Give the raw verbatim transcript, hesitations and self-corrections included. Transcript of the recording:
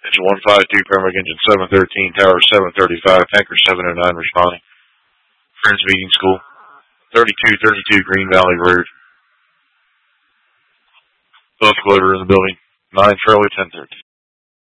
Engine one five two, Pembroke Engine seven thirteen, Tower seven thirty-five, Tanker seven oh nine responding. Friends Meeting School, thirty-two thirty-two Green Valley Road. Both Glover in the building, nine Charlie ten thirty.